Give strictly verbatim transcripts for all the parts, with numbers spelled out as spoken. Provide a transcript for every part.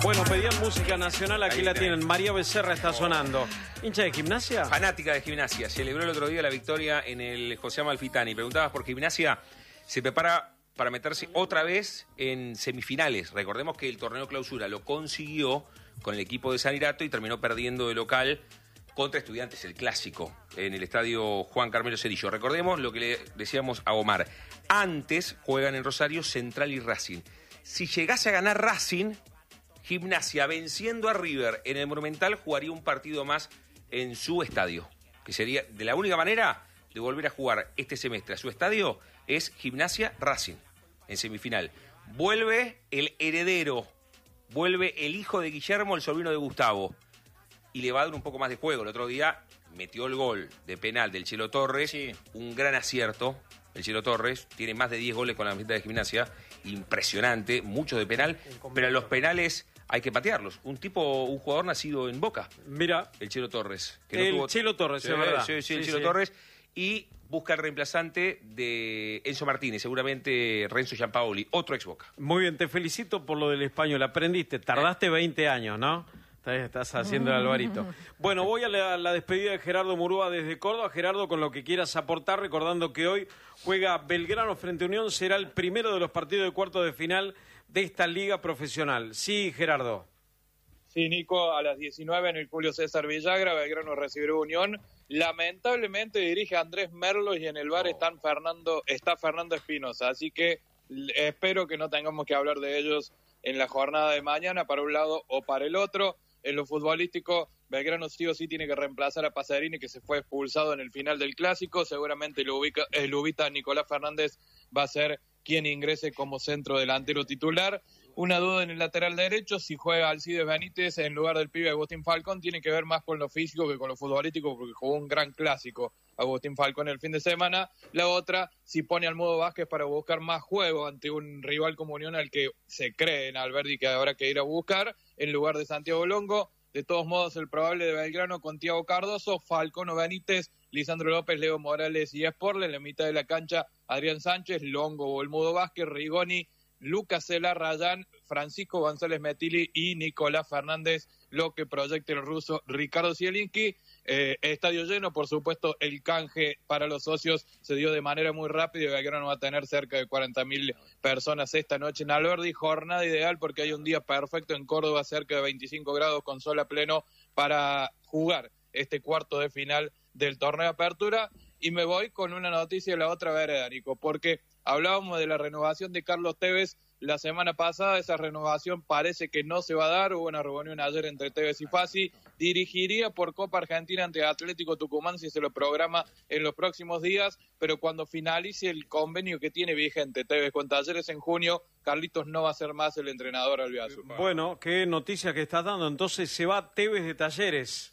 Bueno, pedían música nacional, aquí Ahí la tenés. tienen. María Becerra está sonando. ¿Hincha de Gimnasia? Fanática de Gimnasia. Celebró el otro día la victoria en el José Amalfitani. Preguntabas por Gimnasia. Se prepara para meterse otra vez en semifinales. Recordemos que el torneo clausura lo consiguió con el equipo de San Irato y terminó perdiendo de local contra Estudiantes, el clásico, en el estadio Juan Carmelo Cerillo. Recordemos lo que le decíamos a Omar. Antes juegan en Rosario Central y Racing. Si llegase a ganar Racing, Gimnasia venciendo a River en el Monumental jugaría un partido más en su estadio. Que sería, de la única manera de volver a jugar este semestre a su estadio, es Gimnasia Racing en semifinal. Vuelve el heredero, vuelve el hijo de Guillermo, el sobrino de Gustavo. Y le va a dar un poco más de juego. El otro día metió el gol de penal del Chelo Torres. Sí. Un gran acierto. El Chelo Torres tiene más de diez goles con la camiseta de Gimnasia. Impresionante, muchos de penal. Pero los penales hay que patearlos. Un tipo, un jugador nacido en Boca. Mira. El Chelo Torres. Que no el tuvo... Chelo Torres, sí, es verdad. Sí, sí, sí, el sí, Chelo sí. Torres. Y busca el reemplazante de Enzo Martínez, seguramente Renzo Giampaoli, otro ex Boca. Muy bien, te felicito por lo del español. Aprendiste, tardaste veinte años, ¿no? Estás haciendo el Alvarito. Bueno, voy a la, la despedida de Gerardo Murúa desde Córdoba. Gerardo, con lo que quieras aportar, recordando que hoy juega Belgrano frente a Unión, será el primero de los partidos de cuartos de final de esta liga profesional. Sí, Gerardo. Sí, Nico, a las diecinueve en el Julio César Villagra, Belgrano recibirá Unión. Lamentablemente dirige Andrés Merlo y en el bar Oh. están Fernando, está Fernando Espinosa, así que espero que no tengamos que hablar de ellos en la jornada de mañana, para un lado o para el otro. En lo futbolístico, Belgrano sí o sí tiene que reemplazar a Pasarini, que se fue expulsado en el final del Clásico. Seguramente el, ubica, el ubita Nicolás Fernández va a ser quien ingrese como centro delantero titular. Una duda en el lateral derecho, si juega Alcides Benítez en lugar del pibe Agustín Falcón, tiene que ver más con lo físico que con lo futbolístico, porque jugó un gran clásico Agustín Falcón el fin de semana. La otra, si pone al Mudo Vázquez para buscar más juego ante un rival como Unión al que se cree en Alberdi que habrá que ir a buscar, en lugar de Santiago Longo. De todos modos, el probable de Belgrano con Thiago Cardoso, Falcón o Benítez, Lisandro López, Leo Morales y Sporle. En la mitad de la cancha, Adrián Sánchez, Longo o el Mudo Vázquez, Rigoni, Lucas Cela, Rayán, Francisco González Metilli y Nicolás Fernández, lo que proyecta el ruso Ricardo Zielinski. Eh, estadio lleno, por supuesto, el canje para los socios se dio de manera muy rápida y Belgrano va a tener cerca de cuarenta mil personas esta noche en Alberdi. Jornada ideal porque hay un día perfecto en Córdoba, cerca de veinticinco grados con sol a pleno para jugar este cuarto de final del torneo de apertura. Y me voy con una noticia de la otra vereda, Nico, porque hablábamos de la renovación de Carlos Tevez la semana pasada. Esa renovación parece que no se va a dar. Hubo una reunión ayer entre Tevez y Fassi. Dirigiría por Copa Argentina ante Atlético Tucumán si se lo programa en los próximos días, pero cuando finalice el convenio que tiene vigente Tevez con Talleres en junio, Carlitos no va a ser más el entrenador albiazul. Bueno, qué noticia que estás dando. Entonces se va Tevez de Talleres.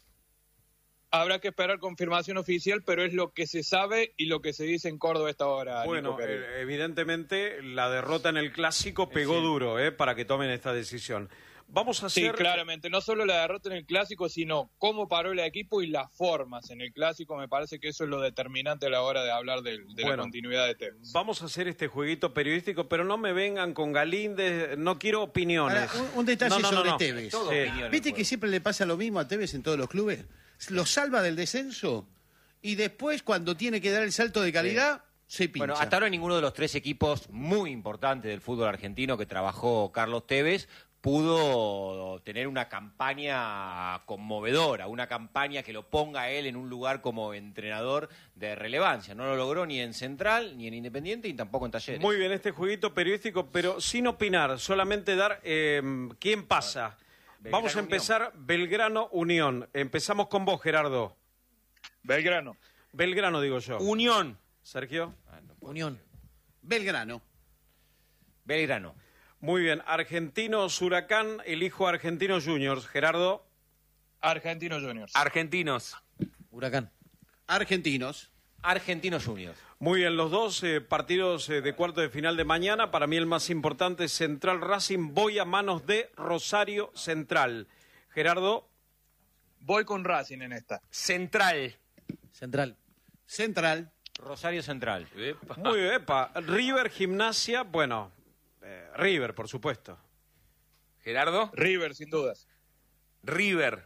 Habrá que esperar confirmación oficial, pero es lo que se sabe y lo que se dice en Córdoba a esta hora. Bueno, Nico, eh, evidentemente la derrota en el Clásico pegó sí. duro eh, para que tomen esta decisión. Vamos a hacer... Sí, claramente. No solo la derrota en el Clásico, sino cómo paró el equipo y las formas en el Clásico. Me parece que eso es lo determinante a la hora de hablar de, de bueno, la continuidad de Tevez. Vamos a hacer este jueguito periodístico, pero no me vengan con Galíndez, no quiero opiniones. Ahora, un, un detalle no, no, sobre no, no. Tevez. Sí. ¿Viste que siempre le pasa lo mismo a Tevez en todos los clubes? Lo salva del descenso y después, cuando tiene que dar el salto de calidad, sí. se pincha. Bueno, hasta ahora ninguno de los tres equipos muy importantes del fútbol argentino que trabajó Carlos Tevez pudo tener una campaña conmovedora, una campaña que lo ponga a él en un lugar como entrenador de relevancia. No lo logró ni en Central, ni en Independiente, y tampoco en Talleres. Muy bien, este jueguito periodístico, pero sin opinar, solamente dar eh, quién pasa. Belgrano, Vamos a empezar Unión. Belgrano Unión. Empezamos con vos, Gerardo. Belgrano. Belgrano, digo yo. Unión. Sergio. Unión. Belgrano. Belgrano. Muy bien. Argentinos Huracán, elijo Argentinos Juniors. Gerardo. Argentinos Juniors. Argentinos. Huracán. Argentinos. Argentinos Juniors. Muy bien, los dos eh, partidos eh, de cuarto de final de mañana. Para mí el más importante es Central Racing. Voy a manos de Rosario Central. Gerardo. Voy con Racing en esta. Central. Central. Central. Rosario Central. Epa. Muy bien, epa. River Gimnasia. Bueno, eh, River, por supuesto. Gerardo. River, sin dudas. River.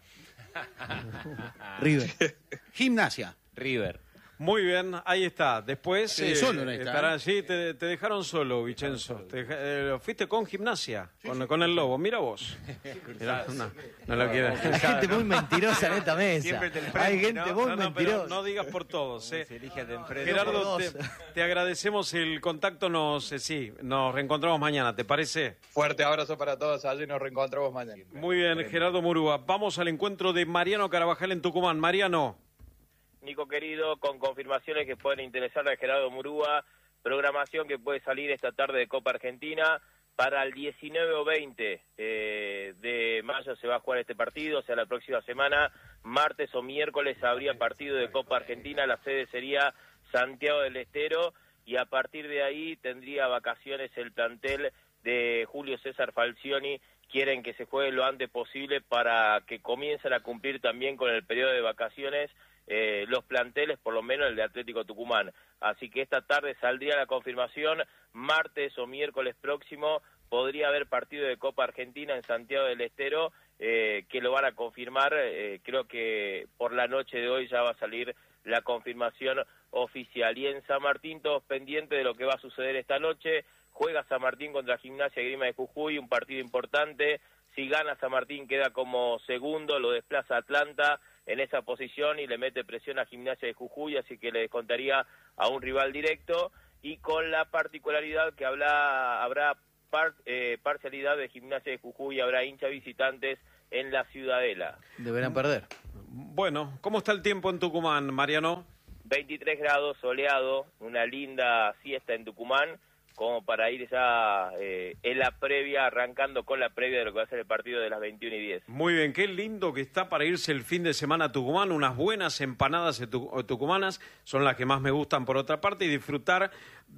River. Gimnasia. River. Muy bien, ahí está. Después Sí, solo no está, estará- ¿eh? sí, te, te dejaron solo, Vicenzo. Te deja- eh, fuiste con Gimnasia, con, con el Lobo. Mira vos. Mirá, no, no lo quieres. Hay gente muy mentirosa en esta mesa. Siempre te el Hay premio, gente ¿no? muy No, no, pero mentirosa. no digas por todos. eh. Se elige de enfrente. Gerardo, por te, dos. te agradecemos el contacto. Nos, eh, sí, nos reencontramos mañana, ¿te parece? Fuerte abrazo para todos allí, nos reencontramos mañana. Muy bien, Gerardo Murúa. Vamos al encuentro de Mariano Carabajal en Tucumán. Mariano. Nico querido, con confirmaciones que pueden interesar a Gerardo Murúa, programación que puede salir esta tarde de Copa Argentina. Para el diecinueve o veinte eh, de mayo se va a jugar este partido, o sea, la próxima semana, martes o miércoles, habría partido de Copa Argentina, la sede sería Santiago del Estero, y a partir de ahí tendría vacaciones el plantel de Julio César Falcioni. Quieren que se juegue lo antes posible para que comiencen a cumplir también con el periodo de vacaciones eh, los planteles, por lo menos el de Atlético Tucumán. Así que esta tarde saldría la confirmación, martes o miércoles próximo podría haber partido de Copa Argentina en Santiago del Estero, eh, que lo van a confirmar. Eh, creo que por la noche de hoy ya va a salir la confirmación oficial. Y en San Martín todos pendientes de lo que va a suceder esta noche. Juega San Martín contra Gimnasia y Grima de Jujuy, un partido importante. Si gana San Martín queda como segundo, lo desplaza Atlanta en esa posición y le mete presión a Gimnasia de Jujuy, así que le descontaría a un rival directo, y con la particularidad que habla, habrá par, eh, parcialidad de Gimnasia de Jujuy, habrá hinchas visitantes en la Ciudadela. Deberán perder. Bueno, ¿cómo está el tiempo en Tucumán, Mariano? veintitrés grados, soleado, una linda siesta en Tucumán, como para ir ya eh, en la previa, arrancando con la previa de lo que va a ser el partido de las veintiuna y diez. Muy bien, qué lindo que está para irse el fin de semana a Tucumán. Unas buenas empanadas tu- tucumanas son las que más me gustan por otra parte, y disfrutar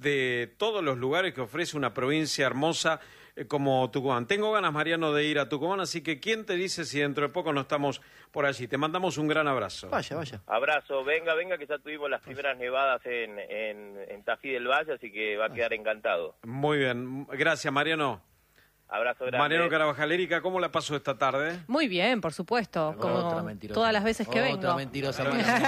de todos los lugares que ofrece una provincia hermosa eh, como Tucumán. Tengo ganas, Mariano, de ir a Tucumán, así que ¿quién te dice si dentro de poco no estamos por allí? Te mandamos un gran abrazo. Vaya, vaya. Abrazo, venga, venga, que ya tuvimos las primeras nevadas en, en, en Tafí del Valle, así que va a quedar encantado. Muy bien, gracias, Mariano. Abrazo grande. Mariano Carabajal. Erika, ¿cómo la pasó esta tarde? Muy bien, por supuesto, Otra como mentirosa. todas las veces que Otra vengo. mentirosa.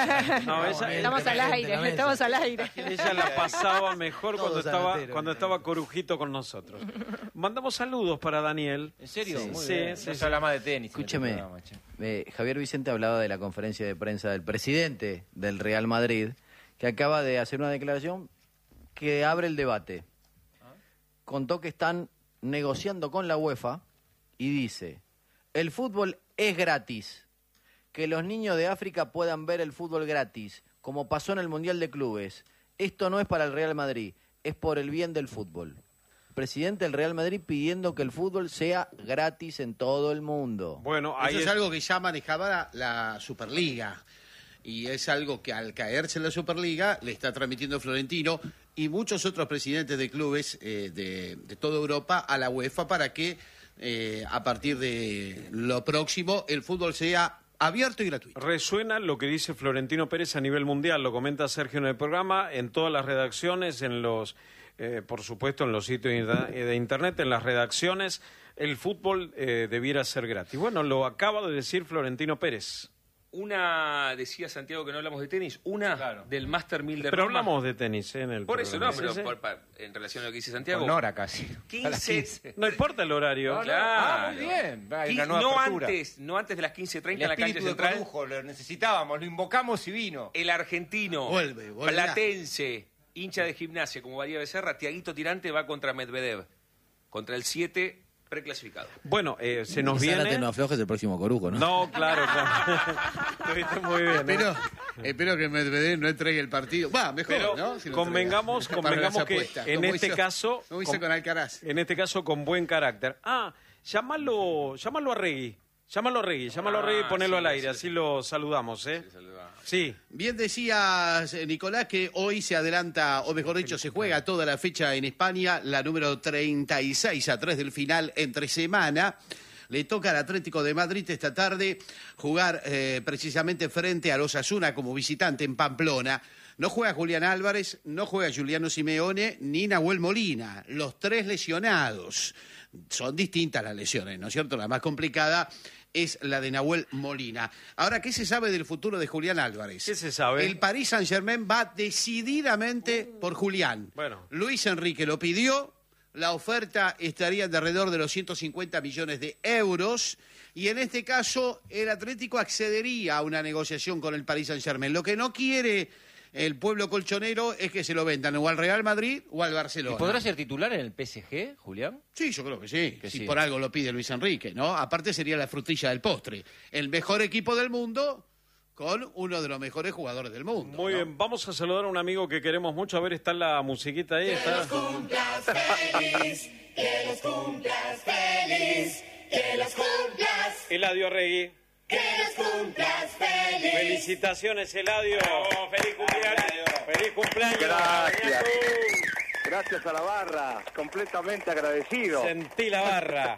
No, ella- Estamos al aire, estamos al aire. Ella la pasaba mejor Todos cuando estaba, zanateros. cuando estaba Corujito con nosotros. Mandamos saludos para Daniel. ¿En serio? Sí. Muy Sí, bien. sí, No sí. se habla más de tenis. en este Escúcheme, programa, che. eh, Javier Vicente hablaba de la conferencia de prensa del presidente del Real Madrid, que acaba de hacer una declaración que abre el debate. Contó que están negociando con la UEFA y dice, el fútbol es gratis, que los niños de África puedan ver el fútbol gratis, como pasó en el Mundial de Clubes. Esto no es para el Real Madrid, es por el bien del fútbol. Presidente del Real Madrid pidiendo que el fútbol sea gratis en todo el mundo. Bueno, ahí Eso es es- algo que ya manejaba la Superliga. Y es algo que al caerse en la Superliga le está transmitiendo Florentino y muchos otros presidentes de clubes eh, de, de toda Europa a la UEFA para que eh, a partir de lo próximo el fútbol sea abierto y gratuito. resuena lo que dice Florentino Pérez a nivel mundial. Lo comenta Sergio en el programa, en todas las redacciones, en los, eh, por supuesto, en los sitios de internet, en las redacciones, el fútbol eh, debiera ser gratis. Bueno, lo acaba de decir Florentino Pérez. Una, decía Santiago que no hablamos de tenis, una Claro. del Master mil de Pero Roma. hablamos de tenis eh, en el Por eso, no, programa. pero Sí, sí. por- pa- en relación a lo que dice Santiago. Con hora casi. quince. No importa el horario. No, no. Claro. Ah, muy bien. Hay una Quin- nueva no, apertura. antes, no antes de las quince treinta El en la cancha espíritu de central. Corujo, lo necesitábamos, lo invocamos y vino. El argentino, Vuelve, volverá. platense, hincha de gimnasia como María Becerra, Tiaguito Tirante va contra Medvedev, contra el siete preclasificado. Bueno, eh, se nos Zárate, viene... no aflojes el próximo Corujo, ¿no? No, claro, claro. Estuviste muy bien. ¿eh? Espero, espero que Medvedev no entregue el partido. Va, mejor, Pero ¿no? Si lo convengamos, entrega. Para convengamos las que apuestas, en como este hizo- caso... como hizo con- con Alcaraz. En este caso con buen carácter. Ah, llámalo, llámalo a Regui. Llámalo a Regui, llámalo a Regui y Ah, ponelo sí, al aire, sí, así sí. lo saludamos, ¿eh? Sí. Bien decías, eh, Nicolás, que hoy se adelanta, o mejor dicho, se juega toda la fecha en España, la número treinta y seis a tres del final entre semana. Le toca al Atlético de Madrid esta tarde jugar eh, precisamente frente a los Osasuna como visitante en Pamplona. No juega Julián Álvarez, no juega Juliano Simeone ni Nahuel Molina, los tres lesionados son distintas las lesiones, ¿no es cierto? La más complicada es la de Nahuel Molina. Ahora, ¿qué se sabe del futuro de Julián Álvarez? ¿Qué se sabe? El Paris Saint-Germain va decididamente por Julián. Bueno. Luis Enrique lo pidió, la oferta estaría de alrededor de los ciento cincuenta millones de euros, y en este caso el Atlético accedería a una negociación con el Paris Saint-Germain. Lo que no quiere el pueblo colchonero es que se lo vendan o al Real Madrid o al Barcelona. ¿Y podrá ser titular en el P S G, Julián? Sí, yo creo que sí. Que si sí. por algo lo pide Luis Enrique, ¿no? Aparte sería la frutilla del postre. El mejor equipo del mundo con uno de los mejores jugadores del mundo. Muy ¿no? bien, vamos a saludar a un amigo que queremos mucho. A ver, está la musiquita ahí. Está... Que los cumplas feliz, que los cumplas feliz, que los cumplas, Eladio Arregui. que los cumplas feliz. Felicitaciones, Eladio. ¡Feliz cumpleaños! ¡Feliz cumpleaños! Gracias. Gracias a la barra, completamente agradecido. Sentí la barra.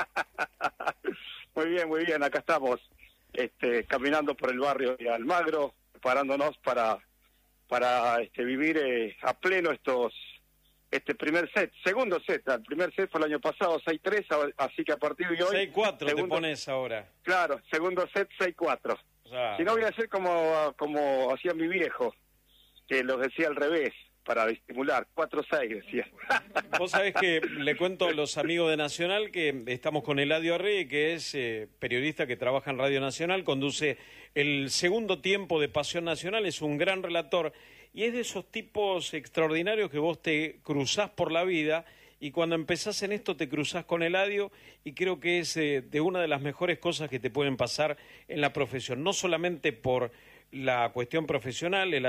Muy bien, muy bien, acá estamos, este, caminando por el barrio de Almagro, preparándonos para, para este, vivir eh, a pleno estos este primer set, segundo set. El primer set fue el año pasado seis tres, así que a partir de hoy... seis cuatro te segundo- pones ahora. Claro, segundo set seis cuatro. O sea, Si no voy a hacer como, como hacía mi viejo, que los decía al revés, para estimular, cuatro seis decía. vos sabés que le cuento a los amigos de Nacional que estamos con Eladio Arregui, que es eh, periodista que trabaja en Radio Nacional, conduce el segundo tiempo de Pasión Nacional, es un gran relator y es de esos tipos extraordinarios que vos te cruzás por la vida y cuando empezás en esto te cruzás con Eladio y creo que es eh, de una de las mejores cosas que te pueden pasar en la profesión, no solamente por la cuestión profesional, el